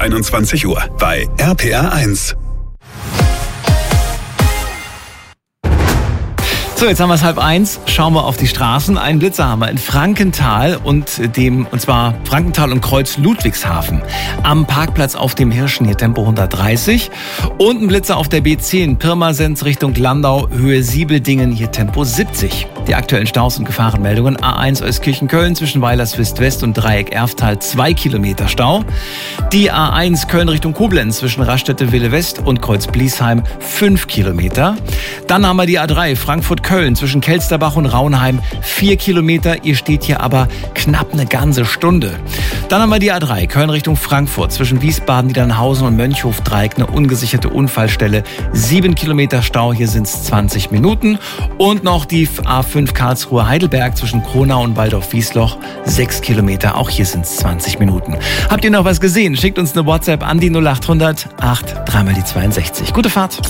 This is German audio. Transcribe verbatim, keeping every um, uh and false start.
einundzwanzig Uhr bei R P R eins. So, jetzt haben wir es halb eins. Schauen wir auf die Straßen. Einen Blitzer haben wir in Frankenthal und dem, und zwar Frankenthal und Kreuz Ludwigshafen. Am Parkplatz auf dem Hirschen hier Tempo hundertdreißig. Und ein Blitzer auf der B zehn Pirmasens Richtung Landau, Höhe Siebeldingen hier Tempo siebzig. Die aktuellen Staus und Gefahrenmeldungen. A eins Euskirchen-Köln zwischen Weilerswist-West und Dreieck Erftal zwei Kilometer Stau. Die A eins Köln Richtung Koblenz zwischen Raststätte-Wille-West und Kreuz Bliesheim fünf Kilometer. Dann haben wir die A drei Frankfurt-Köln zwischen Kelsterbach und Raunheim vier Kilometer. Ihr steht hier aber knapp eine ganze Stunde. Dann haben wir die A drei Köln Richtung Frankfurt zwischen Wiesbaden, Niedernhausen und Mönchhof-Dreieck eine ungesicherte Unfallstelle. sieben Kilometer Stau, hier sind es zwanzig Minuten. Und noch die A fünf Karlsruhe-Heidelberg zwischen Kronau und Waldorf-Wiesloch sechs Kilometer, auch hier sind es zwanzig Minuten. Habt ihr noch was gesehen? Schickt uns eine WhatsApp an die null acht hundert acht drei mal die zweiundsechzig. Gute Fahrt.